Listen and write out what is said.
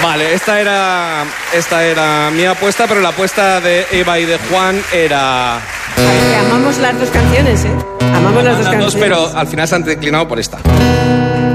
Vale, esta era mi apuesta, pero la apuesta de Eva y de Juan era... A ver, que amamos las dos canciones, ¿eh? Amamos las dos canciones. Pero al final se han declinado por esta.